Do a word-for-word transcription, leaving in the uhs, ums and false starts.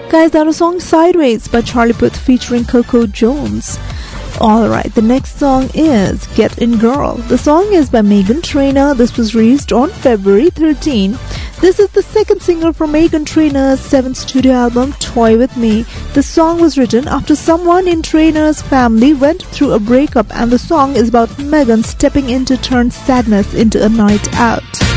Guys, that was song Sideways by Charlie Puth featuring Coco Jones. Alright, the next song is Get In Girl. The song is by Meghan Trainor. This was released on February thirteenth. This is the second single from Meghan Trainor's seventh studio album, Toy With Me. The song was written after someone in Trainor's family went through a breakup, and the song is about Meghan stepping in to turn sadness into a night out.